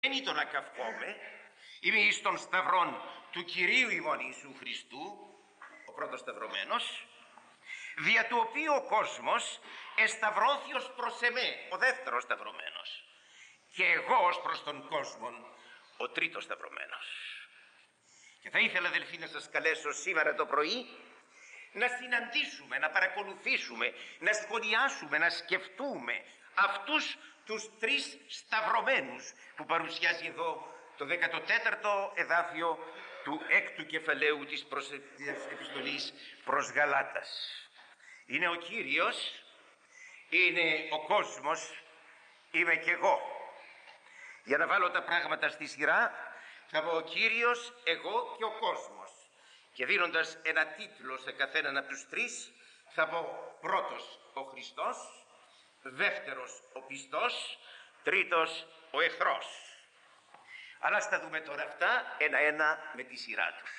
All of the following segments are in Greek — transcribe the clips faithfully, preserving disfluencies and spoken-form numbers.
Δεν είναι το να καυχόμαι, είμαι εις των σταυρών του Κυρίου ημών Ιησού Χριστού, ο πρώτος σταυρωμένος, δια του οποίου ο κόσμος εσταυρώθη ως προς εμέ, ο δεύτερος σταυρωμένος, και εγώ ως προς τον κόσμο, ο τρίτος σταυρωμένος. Και θα ήθελα, αδελφοί, να σας καλέσω σήμερα το πρωί να συναντήσουμε, να παρακολουθήσουμε, να σχολιάσουμε, να σκεφτούμε αυτούς τους τρεις σταυρωμένους που παρουσιάζει εδώ το δέκατο τέταρτο εδάφιο του έκτου κεφαλαίου της, προς... της επιστολής προς Γαλάτας. Είναι ο Κύριος, είναι ο κόσμος, είμαι και εγώ. Για να βάλω τα πράγματα στη σειρά, θα πω ο Κύριος, εγώ και ο κόσμος. Και δίνοντας ένα τίτλο σε καθέναν από τους τρεις, θα πω πρώτος ο Χριστός, δεύτερος ο πιστός, τρίτος ο εχθρός. Αλλά ας τα δούμε τώρα αυτά ένα-ένα με τη σειρά τους.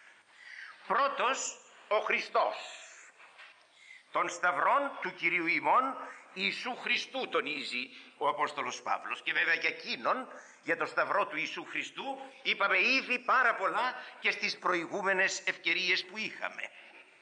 Πρώτος ο Χριστός, των σταυρών του Κυρίου ημών Ιησού Χριστού τονίζει ο Απόστολος Παύλος. Και βέβαια για εκείνον, για το σταυρό του Ιησού Χριστού, είπαμε ήδη πάρα πολλά και στις προηγούμενες ευκαιρίες που είχαμε.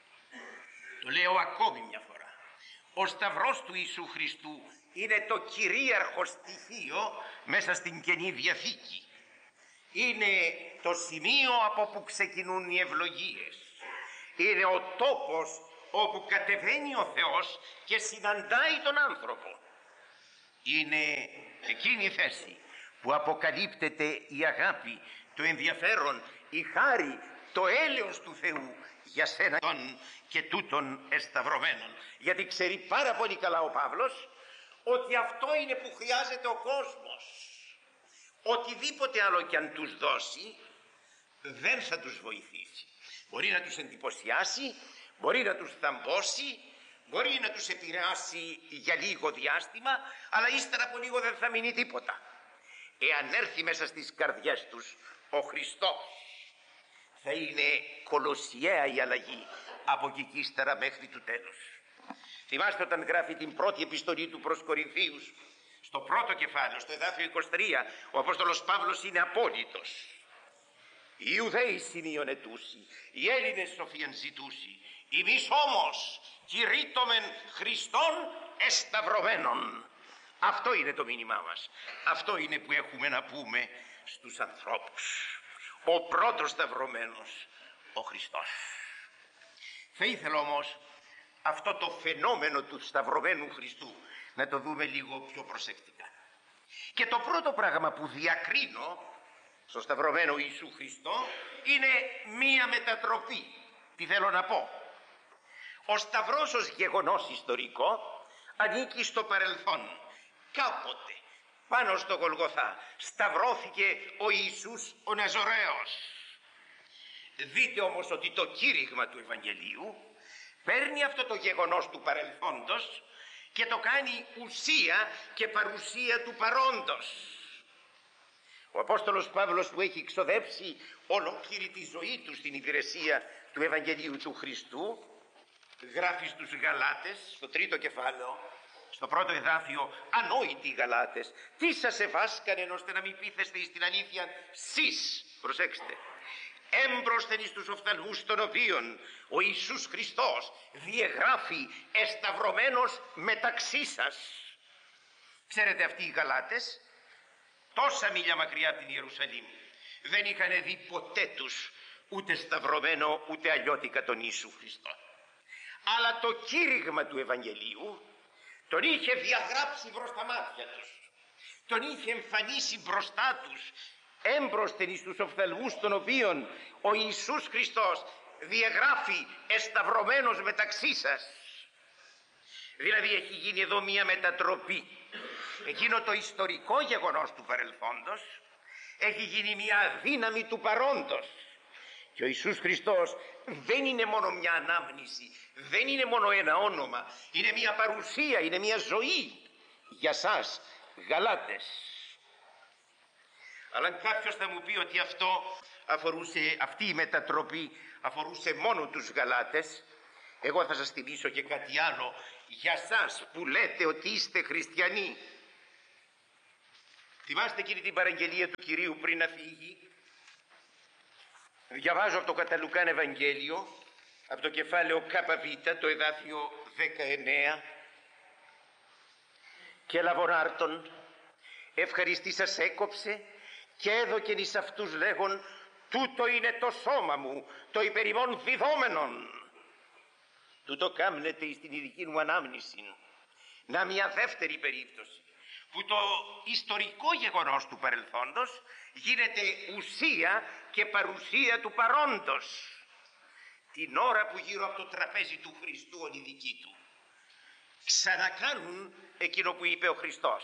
Το λέω ακόμη μια φορά. Ο σταυρός του Ιησού Χριστού είναι το κυρίαρχο στοιχείο μέσα στην Καινή Διαθήκη. Είναι το σημείο από που ξεκινούν οι ευλογίες. Είναι ο τόπος όπου κατεβαίνει ο Θεός και συναντάει τον άνθρωπο. Είναι εκείνη η θέση που αποκαλύπτεται η αγάπη, το ενδιαφέρον, η χάρη, το έλεος του Θεού για σένα και τούτων εσταυρωμένων. Γιατί ξέρει πάρα πολύ καλά ο Παύλος ότι αυτό είναι που χρειάζεται ο κόσμος. Οτιδήποτε άλλο κι αν τους δώσει δεν θα τους βοηθήσει. Μπορεί να τους εντυπωσιάσει, μπορεί να τους θαμπώσει, μπορεί να τους επηρεάσει για λίγο διάστημα, αλλά ύστερα από λίγο δεν θα μείνει τίποτα. Εάν έρθει μέσα στις καρδιές τους ο Χριστός, θα είναι κολοσιαία η αλλαγή από εκεί και ύστερα μέχρι του τέλους. Θυμάστε όταν γράφει την πρώτη επιστολή του προς Κορινθίους, στο πρώτο κεφάλαιο, στο εδάφιο είκοσι τρία, ο Απόστολος Παύλος είναι απόλυτος. Οι Ιουδαίοι σημείων ετούσι, οι Έλληνες σοφίαν ζητούσι, εμείς όμως κηρύττομεν Χριστόν εσταυρωμένον. Αυτό είναι το μήνυμά μας. Αυτό είναι που έχουμε να πούμε στους ανθρώπους. Ο πρώτος σταυρωμένος, ο Χριστός. Θα ήθελα όμως αυτό το φαινόμενο του σταυρωμένου Χριστού να το δούμε λίγο πιο προσεκτικά. Και το πρώτο πράγμα που διακρίνω στο σταυρωμένο Ιησού Χριστό είναι μία μετατροπή. Τι θέλω να πω? Ο σταυρός ως γεγονός ιστορικό ανήκει στο παρελθόν. Κάποτε πάνω στο Γολγοθά σταυρώθηκε ο Ιησούς ο Ναζωραίος. Δείτε όμως ότι το κήρυγμα του Ευαγγελίου παίρνει αυτό το γεγονός του παρελθόντος και το κάνει ουσία και παρουσία του παρόντος. Ο Απόστολος Παύλος που έχει ξοδέψει ολόκληρη τη ζωή του στην υπηρεσία του Ευαγγελίου του Χριστού, γράφει στους Γαλάτες, στο τρίτο κεφάλαιο, στο πρώτο εδάφιο, ανόητοι Γαλάτες, τι σας ευάσκανε ώστε να μην πείθεστε εις την αλήθεια σεις, προσέξτε, έμπροσθεν εις τους οφθαλμούς των οποίων ο Ιησούς Χριστός διεγράφει εσταυρωμένος μεταξύ σας. Ξέρετε, αυτοί οι Γαλάτες, τόσα μίλια μακριά από την Ιερουσαλήμ, δεν είχαν δει ποτέ τους ούτε σταυρωμένο ούτε αλλιώτικα τον Ιησού Χριστό. Αλλά το κήρυγμα του Ευαγγελίου τον είχε διαγράψει προς τα μάτια τους, τον είχε εμφανίσει μπροστά τους, έμπροσθεν εις τους οφθαλμούς των οποίων ο Ιησούς Χριστός διαγράφει εσταυρωμένος μεταξύ σας. Δηλαδή έχει γίνει εδώ μία μετατροπή. Εκείνο το ιστορικό γεγονός του παρελθόντος έχει γίνει μία δύναμη του παρόντος. Και ο Ιησούς Χριστός δεν είναι μόνο μια ανάμνηση, δεν είναι μόνο ένα όνομα, είναι μια παρουσία, είναι μια ζωή για σας Γαλάτες. Αλλά αν κάποιος θα μου πει ότι αυτό αφορούσε, αυτή η μετατροπή αφορούσε μόνο τους Γαλάτες, εγώ θα σας θυμίσω και κάτι άλλο για σας που λέτε ότι είστε χριστιανοί. Θυμάστε εκείνη την παραγγελία του Κυρίου πριν να φύγει? Διαβάζω από το Καταλουκάν Ευαγγέλιο, από το κεφάλαιο ΚΒ, το εδάφιο δεκαεννέα. Και λαβονάρτον ευχαριστήσας έκοψε και έδωκεν εις αυτούς λέγον, τούτο είναι το σώμα μου, το υπερημών διδόμενον. Τούτο κάμνεται εις την ειδική μου ανάμνηση. Να μια δεύτερη περίπτωση, που το ιστορικό γεγονός του παρελθόντος γίνεται ουσία και παρουσία του παρόντος. Την ώρα που γύρω από το τραπέζι του Χριστού όλοι οι δικοί του ξανακάνουν εκείνο που είπε ο Χριστός.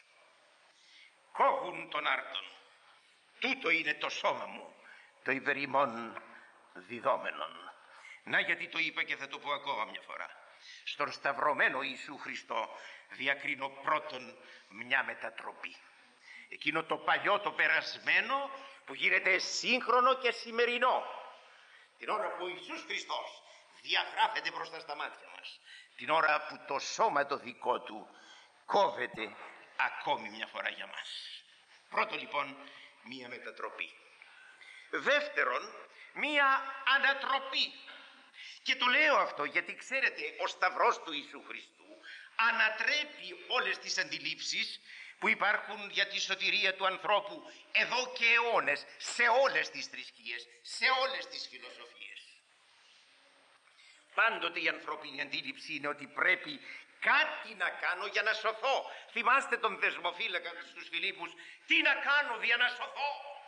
Κόβουν τον άρτον. Τούτο είναι το σώμα μου, το υπερημών διδόμενον. Να γιατί το είπα και θα το πω ακόμα μια φορά. Στον σταυρωμένο Ιησού Χριστό διακρίνω πρώτον μια μετατροπή. Εκείνο το παλιό, το περασμένο που γίνεται σύγχρονο και σημερινό. Την ώρα που ο Ιησούς Χριστός διαγράφεται μπροστά στα μάτια μας. Την ώρα που το σώμα το δικό του κόβεται ακόμη μια φορά για μας. Πρώτον λοιπόν μια μετατροπή. Δεύτερον μια ανατροπή. Και το λέω αυτό γιατί ξέρετε ο σταυρός του Ιησού Χριστού ανατρέπει όλες τις αντιλήψεις που υπάρχουν για τη σωτηρία του ανθρώπου εδώ και αιώνες, σε όλες τις θρησκείες, σε όλες τις φιλοσοφίες. Πάντοτε η ανθρώπινη αντίληψη είναι ότι πρέπει κάτι να κάνω για να σωθώ. Θυμάστε τον δεσμοφύλακα στους Φιλίππους, τι να κάνω για να σωθώ?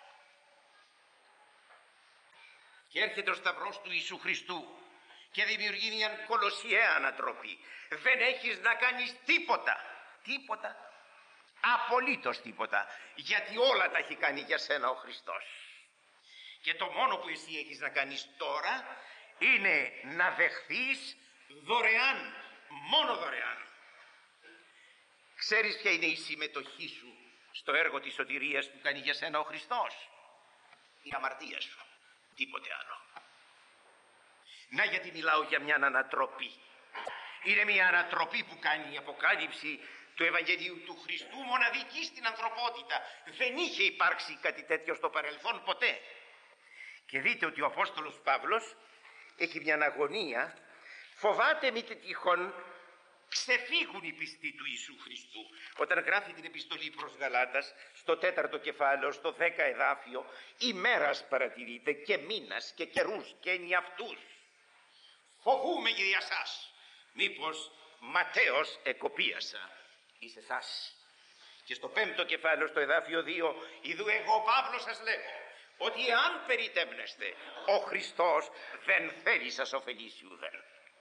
Και έρχεται ο σταυρός του Ιησού Χριστού και δημιουργεί μια κολοσιαία ανατροπή. Δεν έχεις να κάνεις τίποτα, τίποτα, απολύτως τίποτα, γιατί όλα τα έχει κάνει για σένα ο Χριστός. Και το μόνο που εσύ έχεις να κάνεις τώρα είναι να δεχθείς δωρεάν, μόνο δωρεάν. Ξέρεις ποια είναι η συμμετοχή σου στο έργο της σωτηρίας που κάνει για σένα ο Χριστός? Η αμαρτία σου, τίποτε άλλο. Να γιατί μιλάω για μια ανατροπή. Είναι μια ανατροπή που κάνει η Αποκάλυψη του Ευαγγελίου του Χριστού, μοναδική στην ανθρωπότητα. Δεν είχε υπάρξει κάτι τέτοιο στο παρελθόν ποτέ. Και δείτε ότι ο Απόστολος Παύλος έχει μια αγωνία. Φοβάται μη τυχόν ξεφύγουν οι πιστοί του Ιησού Χριστού. Όταν γράφει την επιστολή προς Γαλάτας στο τέταρτο κεφάλαιο, στο δέκα εδάφιο, ημέρας παρατηρείται και μήνας και καιρούς και ενιαυτούς. Φοβούμαι για σας, μήπως ματέως εκοπίασα εις εσάς. Και στο πέμπτο κεφάλαιο, στο εδάφιο δύο, ιδού εγώ Παύλος σας λέγω, ότι εάν περιτέμνεστε, ο Χριστός δεν θέλει σας ωφελήσει ουδέν.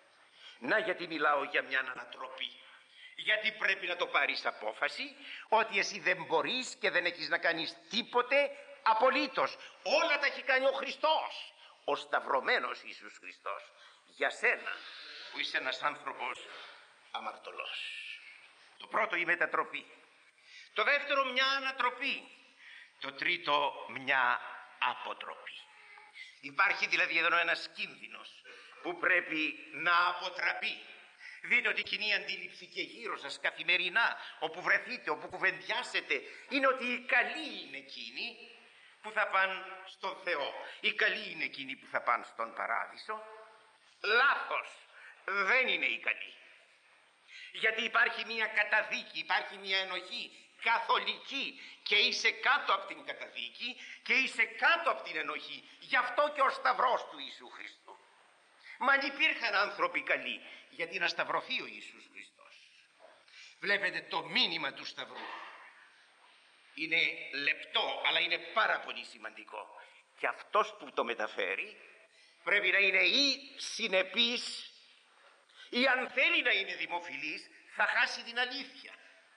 Να γιατί μιλάω για μια ανατροπή. Γιατί πρέπει να το πάρεις απόφαση ότι εσύ δεν μπορείς και δεν έχεις να κάνεις τίποτε απολύτως. Όλα τα έχει κάνει ο Χριστός, ο σταυρωμένος Ιησούς Χριστός, για σένα που είσαι ένας άνθρωπος αμαρτωλός. Το πρώτο η μετατροπή. Το δεύτερο μια ανατροπή. Το τρίτο μια αποτροπή. Υπάρχει δηλαδή εδώ ένας κίνδυνος που πρέπει να αποτραπεί. Δείτε ότι η κοινή αντίληψη και γύρω σας καθημερινά, όπου βρεθείτε, όπου κουβεντιάσετε, είναι ότι οι καλοί είναι εκείνοι που θα πάνε στον Θεό. Οι καλοί είναι εκείνοι που θα πάνε στον παράδεισο. Λάθος, δεν είναι οι καλοί. Γιατί υπάρχει μια καταδίκη, υπάρχει μια ενοχή καθολική και είσαι κάτω από την καταδίκη και είσαι κάτω από την ενοχή. Γι' αυτό και ο σταυρός του Ιησού Χριστού. Μα αν υπήρχαν άνθρωποι καλοί, γιατί να σταυρωθεί ο Ιησούς Χριστός? Βλέπετε το μήνυμα του σταυρού. Είναι λεπτό, αλλά είναι πάρα πολύ σημαντικό. Και αυτός που το μεταφέρει πρέπει να είναι ή συνεπής, ή αν θέλει να είναι δημοφιλής, θα χάσει την αλήθεια.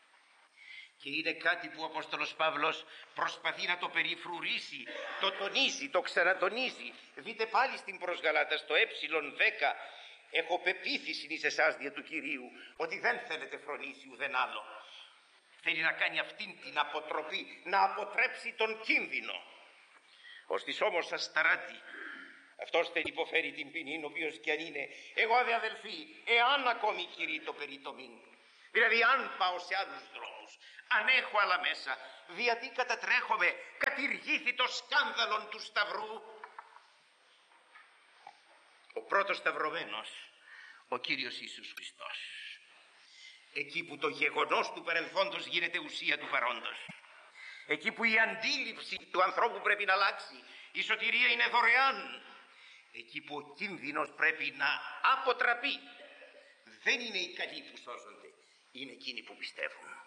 Και είναι κάτι που ο Απόστολος Παύλος προσπαθεί να το περιφρουρήσει, το τονίζει, το ξανατονίζει. Δείτε πάλι στην προς Γαλάτας, στο ε δέκα, έχω πεποίθηση εις εσάς δια του Κυρίου, ότι δεν θέλετε φρονήσει ουδέν άλλο. Θέλει να κάνει αυτήν την αποτροπή, να αποτρέψει τον κίνδυνο. Ώστις όμως ασταράτη, αυτός θέλει υποφέρει την ποινή, ο οποίος και αν είναι. Εγώ δε αδελφοί, εάν ακόμη κηρύττω περί το μην, δηλαδή αν πάω σε άλλους δρόμους, αν έχω άλλα μέσα, διατί κατατρέχομαι, κατηργήθη το σκάνδαλον του Σταυρού. Ο πρώτος σταυρωμένος, ο Κύριος Ιησούς Χριστός. Εκεί που το γεγονός του παρελθόντος γίνεται ουσία του παρόντος. Εκεί που η αντίληψη του ανθρώπου πρέπει να αλλάξει. Η σωτηρία είναι δωρεάν. Εκεί που ο κίνδυνος πρέπει να αποτραπεί. Δεν είναι οι καλοί που σώζονται, είναι εκείνοι που πιστεύουν.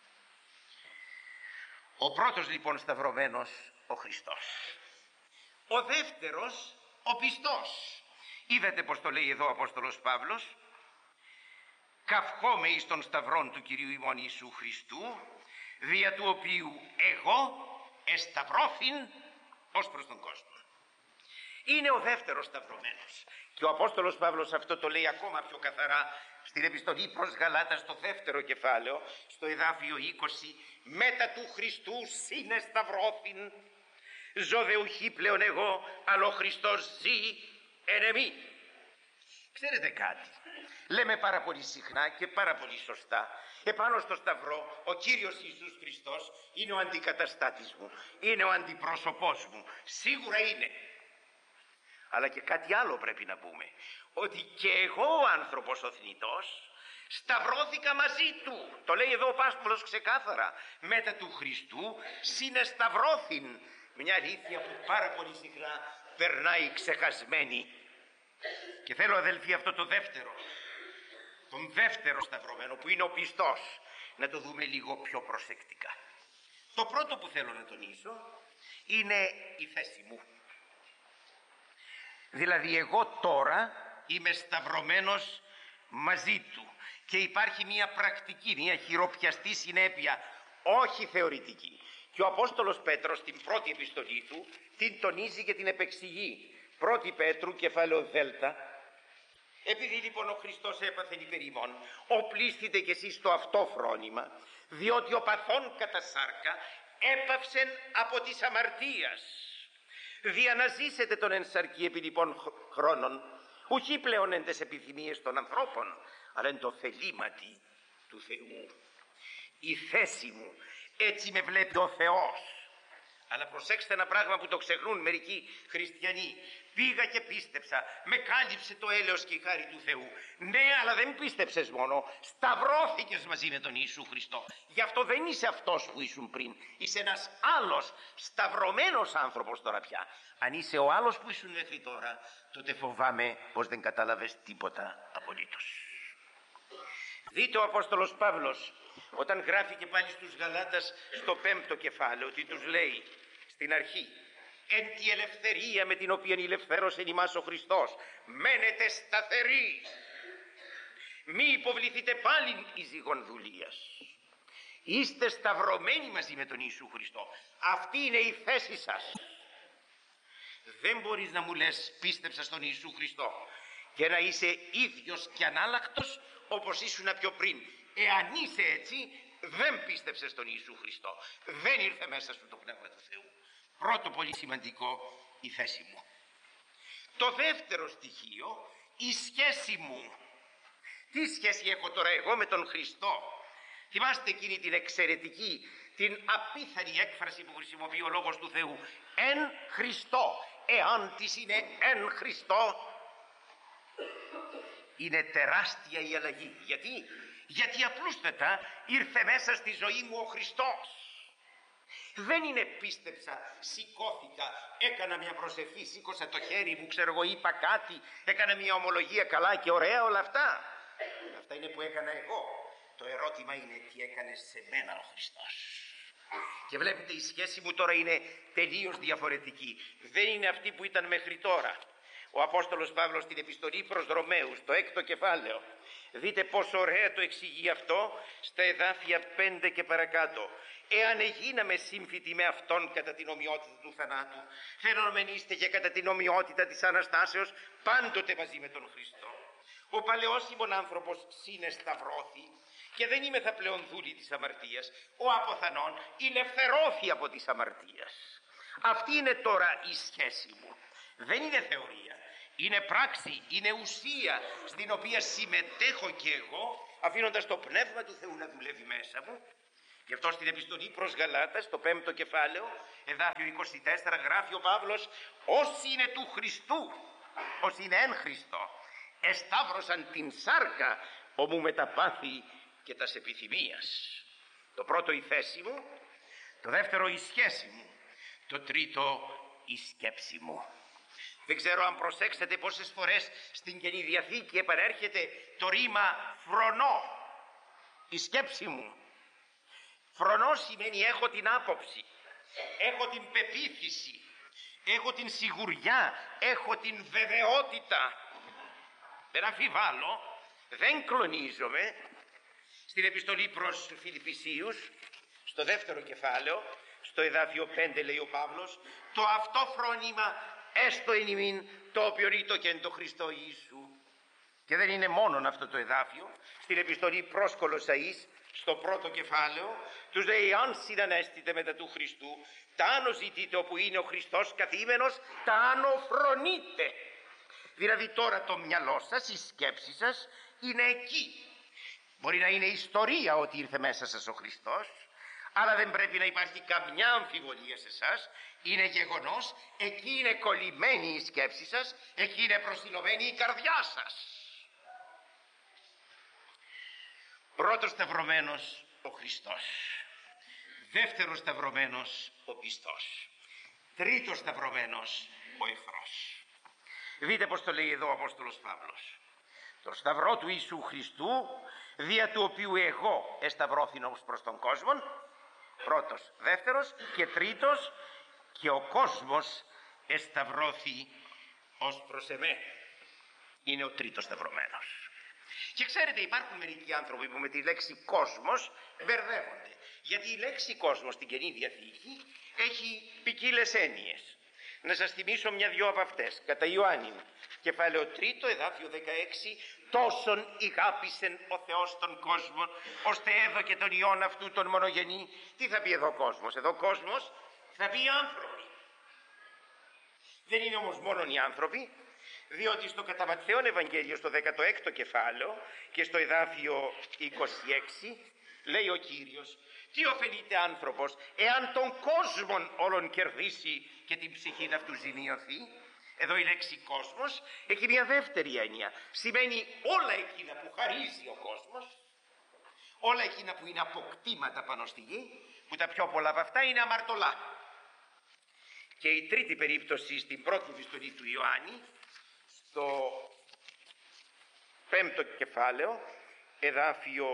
Ο πρώτος λοιπόν σταυρωμένος, ο Χριστός. Ο δεύτερος, ο πιστός. Είδατε πως το λέει εδώ ο Απόστολος Παύλος. Καυχόμαι εις των σταυρών του Κυρίου ημών Ιησού Χριστού, δια του οποίου εγώ εσταυρώθην ως προς τον κόσμο. Είναι ο δεύτερος σταυρωμένος. Και ο Απόστολος Παύλος αυτό το λέει ακόμα πιο καθαρά στην επιστολή προς Γαλάτα στο δεύτερο κεφάλαιο, στο εδάφιο είκοσι. Μέτα του Χριστού συνεσταυρώθην, ζω δε ουχή πλέον εγώ, αλλά ο Χριστός ζει εν εμεί. Ξέρετε κάτι, λέμε πάρα πολύ συχνά και πάρα πολύ σωστά, επάνω στο σταυρό ο Κύριος Ιησούς Χριστός είναι ο αντικαταστάτης μου, είναι ο αντιπρόσωπός μου, σίγουρα είναι. Αλλά και κάτι άλλο πρέπει να πούμε, ότι και εγώ ο άνθρωπος ο θνητός σταυρώθηκα μαζί του. Το λέει εδώ ο Πάσπολος ξεκάθαρα. Μέτα του Χριστού συνεσταυρώθην. Μια αλήθεια που πάρα πολύ συχνά περνάει ξεχασμένη. Και θέλω αδελφοί αυτό το δεύτερο, τον δεύτερο σταυρωμένο που είναι ο πιστός, να το δούμε λίγο πιο προσεκτικά. Το πρώτο που θέλω να τονίσω είναι η θέση μου. Δηλαδή εγώ τώρα είμαι σταυρωμένος μαζί του και υπάρχει μια πρακτική, μια χειροπιαστή συνέπεια, όχι θεωρητική. Και ο Απόστολος Πέτρος στην πρώτη επιστολή του την τονίζει και την επεξηγεί. Πρώτη Πέτρου κεφάλαιο Δέλτα. Επειδή λοιπόν ο Χριστός έπαθεν υπέρ ημών, οπλίσθητε κι εσείς το αυτό φρόνημα, διότι ο παθών κατά σάρκα έπαυσεν από της αμαρτίας. Δια να ζήσετε τον εν σαρκή επί λοιπόν χρόνων, ουχή πλέον εν τες επιθυμίες των ανθρώπων, αλλά εν το θελήματι του Θεού. Η θέση μου, έτσι με βλέπει ο Θεός. Αλλά προσέξτε ένα πράγμα που το ξεχνούν μερικοί χριστιανοί. Πήγα και πίστεψα, με κάλυψε το έλεος και η χάρη του Θεού. Ναι, αλλά δεν πίστεψες μόνο, σταυρώθηκες μαζί με τον Ιησού Χριστό. Γι' αυτό δεν είσαι αυτός που ήσουν πριν. Είσαι ένας άλλος σταυρωμένος άνθρωπος τώρα πια. Αν είσαι ο άλλος που ήσουν μέχρι τώρα, τότε φοβάμαι πως δεν κατάλαβες τίποτα απολύτως. Δείτε ο Απόστολος Παύλος όταν γράφει και πάλι στους Γαλάτας στο πέμπτο κεφάλαιο, ότι τους λέει στην αρχή, εν τη ελευθερία με την οποία ελευθέρωσε ημάς ο Χριστός, μένετε σταθεροί, μη υποβληθείτε πάλι εις ζυγονδουλίας. Είστε σταυρωμένοι μαζί με τον Ιησού Χριστό. Αυτή είναι η θέση σας. Δεν μπορείς να μου λες πίστεψα στον Ιησού Χριστό και να είσαι ίδιος και ανάλλακτος όπως ήσουν πιο πριν. Εάν είσαι έτσι, δεν πίστεψες στον Ιησού Χριστό. Δεν ήρθε μέσα σου το Πνεύμα του Θεού. Πρώτο πολύ σημαντικό, η θέση μου. Το δεύτερο στοιχείο, η σχέση μου. Τι σχέση έχω τώρα εγώ με τον Χριστό? Θυμάστε εκείνη την εξαιρετική, την απίθανη έκφραση που χρησιμοποιεί ο Λόγος του Θεού. Εν Χριστώ. Εάν της είναι εν Χριστώ, είναι τεράστια η αλλαγή. Γιατί? Γιατί απλούστατα ήρθε μέσα στη ζωή μου ο Χριστός. Δεν είναι πίστεψα, σηκώθηκα, έκανα μια προσευχή, σήκωσα το χέρι μου, ξέρω εγώ, είπα κάτι, έκανα μια ομολογία, καλά και ωραία όλα αυτά. Αυτά είναι που έκανα εγώ. Το ερώτημα είναι τι έκανε σε μένα ο Χριστός. Και βλέπετε η σχέση μου τώρα είναι τελείως διαφορετική. Δεν είναι αυτή που ήταν μέχρι τώρα. Ο Απόστολος Παύλος στην επιστολή προς Ρωμαίους, το έκτο κεφάλαιο, δείτε πόσο ωραία το εξηγεί αυτό στα εδάφια πέντε και παρακάτω. Εάν εγίναμε σύμφυτοι με Αυτόν κατά την ομοιότητα του θανάτου, φαινόμενοι είστε και κατά την ομοιότητα της Αναστάσεως πάντοτε μαζί με τον Χριστό. Ο παλαιός ημών άνθρωπος συνεσταυρώθη και δεν είμαι θα πλέον δούλη της αμαρτίας. Ο αποθανών ελευθερώθη από της αμαρτίας. Αυτή είναι τώρα η σχέση μου. Δεν είναι θεωρία, είναι πράξη, είναι ουσία στην οποία συμμετέχω και εγώ, αφήνοντας το Πνεύμα του Θεού να δουλεύει μέσα μου Γι' αυτό στην επιστολή προς Γαλάτας, το πέμπτο κεφάλαιο, εδάφιο είκοσι τέσσερα, γράφει ο Παύλος: όσοι είναι του Χριστού, όσοι είναι εν Χριστώ, εσταύρωσαν την σάρκα ομού με τα πάθη και τας επιθυμίας. Το πρώτο η θέση μου, το δεύτερο η σχέση μου, το τρίτο η σκέψη μου. Δεν ξέρω αν προσέξετε πόσες φορές στην Καινή Διαθήκη επανέρχεται το ρήμα φρονώ, η σκέψη μου. Φρονώ σημαίνει έχω την άποψη, έχω την πεποίθηση, έχω την σιγουριά, έχω την βεβαιότητα. Δεν αμφιβάλλω, δεν κλονίζομαι. Στην επιστολή προς Φιλιππισίους, στο δεύτερο κεφάλαιο, στο εδάφιο πέντε λέει ο Παύλος: το αυτό φρόνημα έστω εν ημίν, το οποίο ρήτο και εν το Χριστό Ιησού. Και δεν είναι μόνον αυτό το εδάφιο. Στην επιστολή προς Κολοσσαείς, στο πρώτο κεφάλαιο, τους λέει: αν συνανέστητε μετά του Χριστού, τα άνω ζητείτε όπου είναι ο Χριστός καθήμενος, τα άνω φρονείτε. Δηλαδή τώρα το μυαλό σας, η σκέψη σας είναι εκεί. Μπορεί να είναι ιστορία ότι ήρθε μέσα σας ο Χριστός, αλλά δεν πρέπει να υπάρχει καμιά αμφιβολία σε εσάς. Είναι γεγονός, εκεί είναι κολλημένη η σκέψη σας, εκεί είναι προσιλωμένη η καρδιά σας. Πρώτος σταυρωμένος ο Χριστός, δεύτερος σταυρωμένος ο πιστός, τρίτος σταυρωμένος ο εχθρός. Δείτε πως το λέει εδώ ο Απόστολος Παύλος: το σταυρό του Ιησού Χριστού, δια του οποίου εγώ εσταυρώθηνα ως προς τον κόσμο. Πρώτος, δεύτερος και τρίτος, και ο κόσμος εσταυρώθη ως προς εμέ. Είναι ο τρίτος σταυρωμένος. Και ξέρετε, υπάρχουν μερικοί άνθρωποι που με τη λέξη κόσμος μπερδεύονται. Γιατί η λέξη κόσμος στην Καινή Διαθήκη έχει ποικίλες έννοιες. Να σας θυμίσω μια-δυο από αυτές. Κατά Ιωάννη, κεφάλαιο τρίτο, εδάφιο δεκαέξι, τόσον ηγάπησεν ο Θεός τον κόσμο, ώστε έδωκε τον Υιόν αυτού τον μονογενή. Τι θα πει εδώ κόσμος? Εδώ κόσμος θα πει άνθρωποι. Δεν είναι όμως μόνο οι άνθρωποι, διότι στο κατά Ματθαίον Ευαγγέλιο, στο δέκατο έκτο κεφάλαιο και στο εδάφιο είκοσι έξι, λέει ο Κύριος: τι ωφελείται άνθρωπος εάν τον κόσμον όλον κερδίσει και την ψυχήν αυτού ζημιωθεί? Εδώ η λέξη κόσμος έχει μια δεύτερη έννοια. Σημαίνει όλα εκείνα που χαρίζει ο κόσμος, όλα εκείνα που είναι αποκτήματα πάνω στη γη, που τα πιο πολλά από αυτά είναι αμαρτωλά. Και η τρίτη περίπτωση στην πρώτη επιστολή του Ιωάννη, στο πέμπτο κεφάλαιο, εδάφιο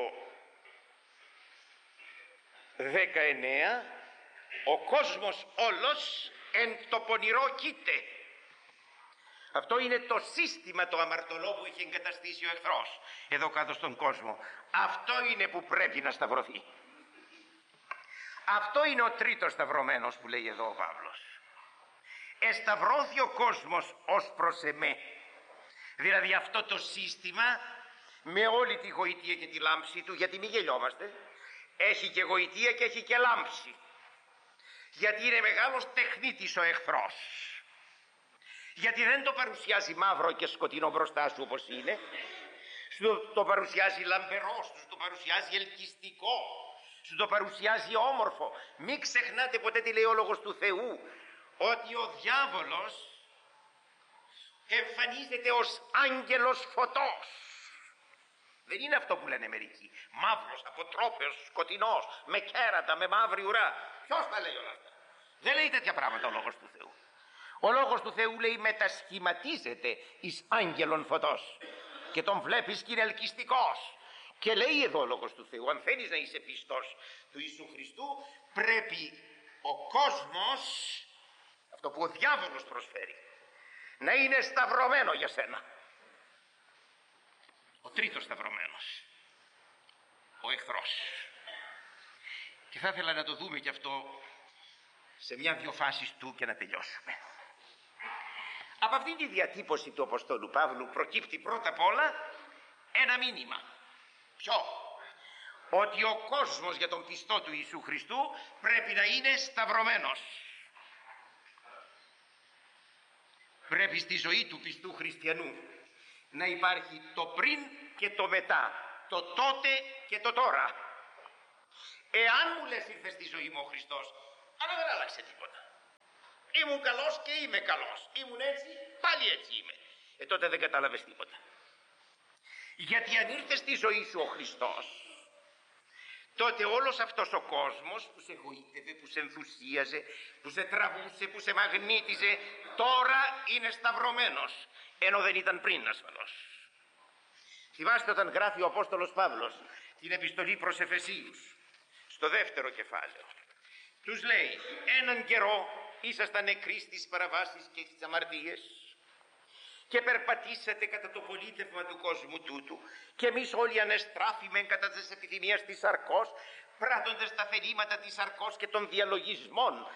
δεκαεννέα, ο κόσμος όλος εν το πονηρό κοίται. Αυτό είναι το σύστημα το αμαρτωλό που είχε εγκαταστήσει ο εχθρός εδώ κάτω στον κόσμο. Αυτό είναι που πρέπει να σταυρωθεί. Αυτό είναι ο τρίτος σταυρωμένος που λέει εδώ ο Παύλος. Εσταυρώθη ο κόσμος ως προς εμέ. Δηλαδή αυτό το σύστημα με όλη τη γοητεία και τη λάμψη του, γιατί μην γελιόμαστε, έχει και γοητεία και έχει και λάμψη. Γιατί είναι μεγάλος τεχνίτης ο εχθρός. Γιατί δεν το παρουσιάζει μαύρο και σκοτεινό μπροστά σου όπως είναι. Σου το παρουσιάζει λαμπερό, σου το παρουσιάζει ελκυστικό, σου το παρουσιάζει όμορφο. Μην ξεχνάτε ποτέ τι λέει ο Λόγος του Θεού, ότι ο διάβολος εμφανίζεται ως άγγελος φωτός. Δεν είναι αυτό που λένε μερικοί. Μαύρος, αποτρόπαιος, σκοτεινός, με κέρατα, με μαύρη ουρά. Ποιος τα λέει όλα αυτά? Δεν λέει τέτοια πράγματα ο Λόγος του Θεού. Ο Λόγος του Θεού λέει μετασχηματίζεται εις άγγελον φωτός και τον βλέπεις και είναι ελκυστικός. Και λέει εδώ ο Λόγος του Θεού, αν θέλεις να είσαι πιστός του Ιησού Χριστού, πρέπει ο κόσμος, αυτό που ο διάβολος προσφέρει, να είναι σταυρωμένο για σένα. Ο τρίτος σταυρωμένος, ο εχθρός. Και θα ήθελα να το δούμε και αυτό σε μια-δυο φάσεις του και να τελειώσουμε. Από αυτή τη διατύπωση του Αποστόλου Παύλου προκύπτει πρώτα απ' όλα ένα μήνυμα. Ποιο? Ότι ο κόσμος για τον πιστό του Ιησού Χριστού πρέπει να είναι σταυρωμένος. Πρέπει στη ζωή του πιστού χριστιανού να υπάρχει το πριν και το μετά, το τότε και το τώρα. Εάν μου λες ήρθε στη ζωή μου ο Χριστός, αλλά δεν άλλαξε τίποτα. Ήμουν καλός και είμαι καλός. Ήμουν έτσι, πάλι έτσι είμαι. Ε, τότε δεν κατάλαβες τίποτα. Γιατί αν ήρθε στη ζωή σου ο Χριστός, τότε όλος αυτός ο κόσμος που σε εγωίτευε, που σε ενθουσίαζε, που σε τραβούσε, που σε μαγνήτιζε, τώρα είναι σταυρωμένος, ενώ δεν ήταν πριν ασφαλώς. Θυμάστε όταν γράφει ο Απόστολος Παύλος την επιστολή προς Εφεσίους, στο δεύτερο κεφάλαιο. Τους λέει, έναν καιρό ήσασταν νεκροί στις παραβάσεις και στις αμαρτίες και περπατήσατε κατά το πολίτευμα του κόσμου τούτου και εμείς όλοι ανεστράφημεν κατά τις επιθυμίες της σαρκός, πράττοντας τα θελήματα της σαρκός και των διαλογισμών.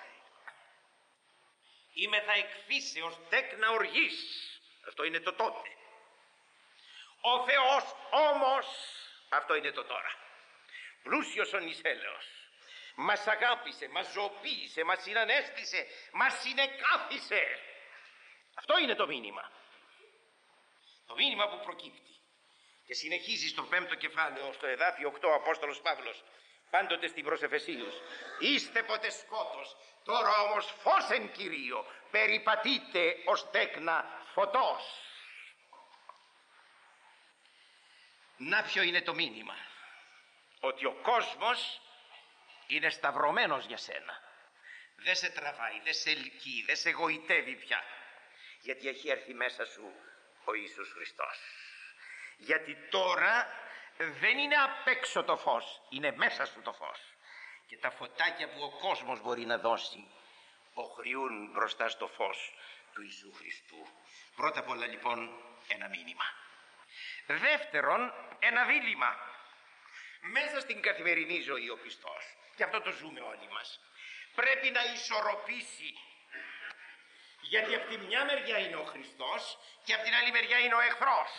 Είμαι θα εκφύσεως τέκνα οργής. Αυτό είναι το τότε. Ο Θεός όμως, αυτό είναι το τώρα, πλούσιος ο νησέλεος, μας αγάπησε, μας ζωοποίησε, μας συνανέστησε, μας συνεκάθισε. Αυτό είναι το μήνυμα. Το μήνυμα που προκύπτει. Και συνεχίζει στο πέμπτο κεφάλαιο, στο εδάφιο οκτώ, ο Απόστολος Παύλος, πάντοτε στην προς Εφεσίους. Είστε ποτέ σκότος, τώρα όμως φως εν Κυρίω, περιπατείτε ως τέκνα φωτός. Να ποιο είναι το μήνυμα? Ότι ο κόσμος είναι σταυρωμένος για σένα. Δεν σε τραβάει, δεν σε ελκύει, δεν σε γοητεύει πια. Γιατί έχει έρθει μέσα σου ο Ιησούς Χριστός. Γιατί τώρα δεν είναι απ' έξω το φως, είναι μέσα σου το φως. Και τα φωτάκια που ο κόσμος μπορεί να δώσει οχριούν μπροστά στο φως του Ιησού Χριστού. Πρώτα απ' όλα λοιπόν ένα μήνυμα. Δεύτερον, ένα δίλημμα. Μέσα στην καθημερινή ζωή ο πιστός, και αυτό το ζούμε όλοι μας, πρέπει να ισορροπήσει. Γιατί από τη μια μεριά είναι ο Χριστός και από την άλλη μεριά είναι ο εχθρός.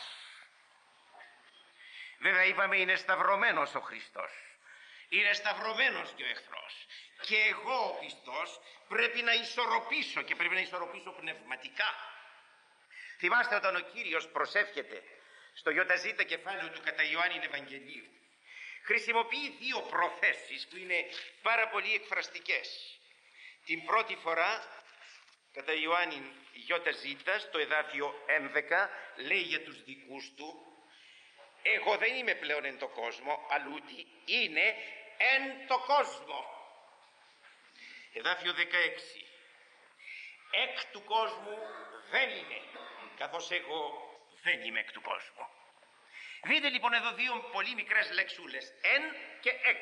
Βέβαια είπαμε είναι σταυρωμένος ο Χριστός, είναι σταυρωμένος και ο εχθρός. Και εγώ ο πιστός πρέπει να ισορροπήσω και πρέπει να ισορροπήσω πνευματικά. Θυμάστε όταν ο Κύριος προσεύχεται στο Ιωταζήτα κεφάλαιο του κατά Ιωάννην Ευαγγελίου, χρησιμοποιεί δύο προθέσεις που είναι πάρα πολύ εκφραστικές. Την πρώτη φορά κατά Ιωάννην Ιωταζήτα στο εδάφιο έμβεκα λέει για τους δικούς του, εγώ δεν είμαι πλέον εν το κόσμο, αλλούτι είναι εν το κόσμο. Εδάφιο δεκαέξι, εκ του κόσμου δεν είναι, καθώς εγώ δεν είμαι εκ του κόσμου. Δείτε λοιπόν εδώ δύο πολύ μικρές λεξούλες, εν και εκ.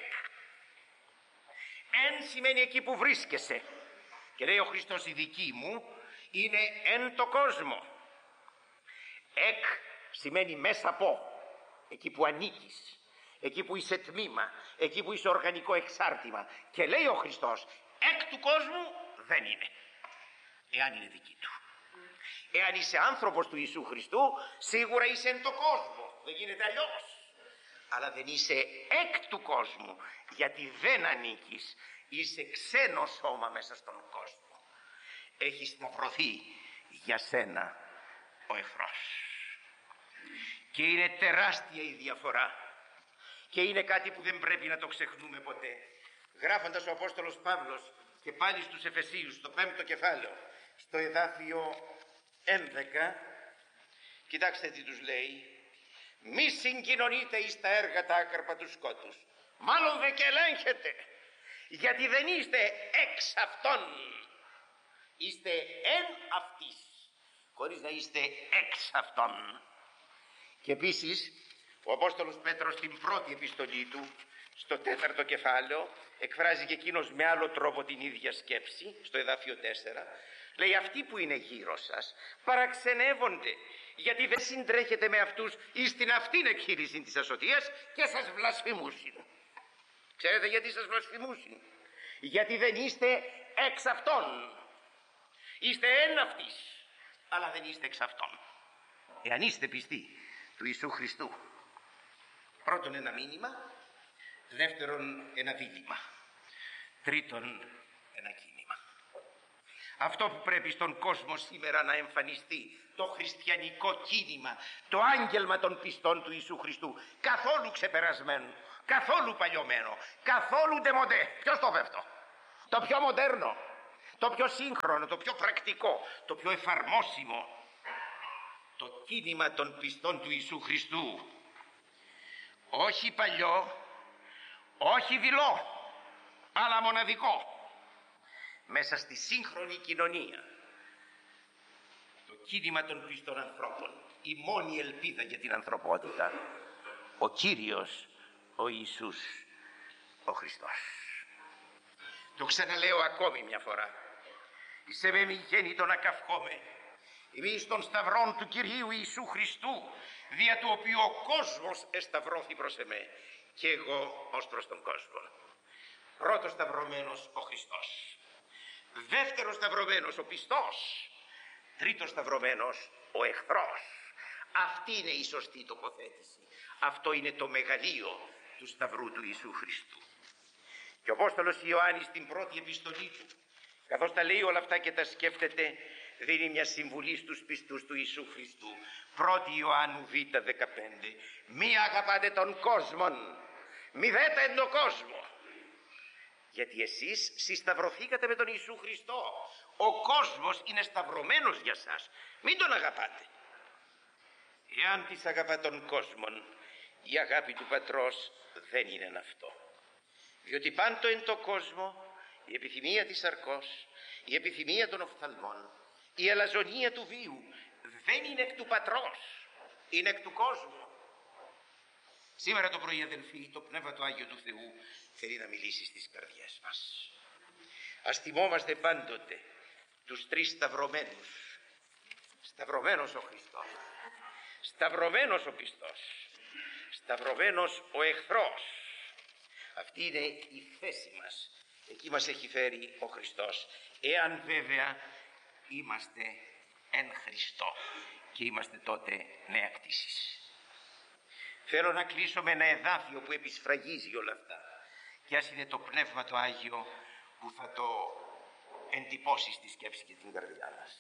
Εν σημαίνει εκεί που βρίσκεσαι. Και λέει ο Χριστός η δική μου είναι εν το κόσμο. Εκ σημαίνει μέσα από, εκεί που ανήκεις, εκεί που είσαι τμήμα, εκεί που είσαι οργανικό εξάρτημα. Και λέει ο Χριστός εκ του κόσμου δεν είναι, εάν είναι δική του. Εάν είσαι άνθρωπος του Ιησού Χριστού, σίγουρα είσαι εν το κόσμο, δεν γίνεται αλλιώς. Αλλά δεν είσαι εκ του κόσμου, γιατί δεν ανήκεις, είσαι ξένο σώμα μέσα στον κόσμο. Έχει σταυρωθεί για σένα ο εχθρός. Και είναι τεράστια η διαφορά και είναι κάτι που δεν πρέπει να το ξεχνούμε ποτέ. Γράφοντας ο Απόστολος Παύλος και πάλι στους Εφεσίους στο πέμπτο κεφάλαιο, στο εδάφιο έμβεκα, κοιτάξτε τι τους λέει, μη συγκοινωνείτε εις τα έργα τα άκαρπα του σκότους, μάλλον δε και ελέγχετε, γιατί δεν είστε εξ αυτών, είστε εν αυτής, χωρίς να είστε εξ αυτών. Και επίσης ο Απόστολος Πέτρος στην πρώτη επιστολή του, στο τέταρτο κεφάλαιο, εκφράζει και εκείνος με άλλο τρόπο την ίδια σκέψη, στο εδάφιο τέσσερα, λέει αυτοί που είναι γύρω σας παραξενεύονται, γιατί δεν συντρέχετε με αυτούς εις την αυτήν εκχείρηση της ασωτείας και σας βλασφημούσιν. Ξέρετε γιατί σας βλασφημούσιν? Γιατί δεν είστε εξ αυτών. Είστε εν αυτής, αλλά δεν είστε εξ αυτών. Εάν είστε πιστοί του Ιησού Χριστού, πρώτον ένα μήνυμα, δεύτερον ένα δίλημμα, τρίτον ένα κίνημα. Αυτό που πρέπει στον κόσμο σήμερα να εμφανιστεί, το χριστιανικό κίνημα, το άγγελμα των πιστών του Ιησού Χριστού, καθόλου ξεπερασμένο, Καθόλου παλιωμένο, καθόλου ντεμοντέ. Ποιος το είπε αυτό? Το πιο μοντέρνο, το πιο σύγχρονο, το πιο πρακτικό, το πιο εφαρμόσιμο. Το κίνημα των πιστών του Ιησού Χριστού. Όχι παλιό, όχι δειλό, αλλά μοναδικό. Μέσα στη σύγχρονη κοινωνία. Το κίνημα των πιστών ανθρώπων. Η μόνη ελπίδα για την ανθρωπότητα. Ο Κύριος, ο Ιησούς, ο Χριστός. Το ξαναλέω ακόμη μια φορά. Εις με μη γέννητο να καυχόμαι. Είμαι εις των σταυρών του Κυρίου Ιησού Χριστού, δια του οποίου ο κόσμος εσταυρώθη προς εμέ και εγώ ως προς τον κόσμο. Πρώτος σταυρωμένος ο Χριστός. Δεύτερος σταυρωμένος ο πιστός. Τρίτος σταυρωμένος ο εχθρός. Αυτή είναι η σωστή τοποθέτηση. Αυτό είναι το μεγαλείο του σταυρού του Ιησού Χριστού. Και ο Απόστολος Ιωάννης στην πρώτη επιστολή του, καθώς τα λέει όλα αυτά και τα σκέφτεται, δίνει μια συμβουλή στους πιστούς του Ιησού Χριστού. πρώτη Ιωάννου Β δεκαπέντε. Μη αγαπάτε τον κόσμον, μη δέτε εν τον κόσμο. Γιατί εσείς συσταυρωθήκατε με τον Ιησού Χριστό. Ο κόσμος είναι σταυρωμένος για σας. Μην τον αγαπάτε. Εάν της αγαπά τον κόσμον, η αγάπη του Πατρός δεν είναι αυτό. Διότι πάντο εν το κόσμο η επιθυμία της σαρκός, η επιθυμία των οφθαλμών, η αλαζονία του βίου δεν είναι εκ του Πατρός, είναι εκ του κόσμου. Σήμερα το πρωί, αδελφοί, το Πνεύμα του Άγιο του Θεού θέλει να μιλήσει στις καρδιές μας. Ας θυμόμαστε πάντοτε τους τρεις σταυρωμένους. Σταυρωμένος ο Χριστός, σταυρωμένος ο πιστός, σταυρωμένος ο εχθρός. Αυτή είναι η θέση μας. Εκεί μας έχει φέρει ο Χριστός. Εάν βέβαια είμαστε εν Χριστώ και είμαστε τότε νέα κτήσης. Θέλω να κλείσω με ένα εδάφιο που επισφραγίζει όλα αυτά. Και ας είναι το Πνεύμα το Άγιο που θα το εντυπώσει στη σκέψη και την καρδιά μας.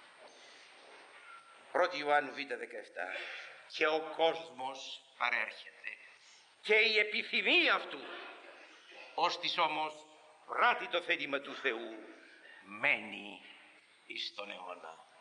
πρώτη Ιωάννου Β δεκαεπτά. Και ο κόσμος παρέρχεται και η επιθυμία αυτού, ώστις όμως πράττει το θέλημα του Θεού, μένει εις τον αιώνα.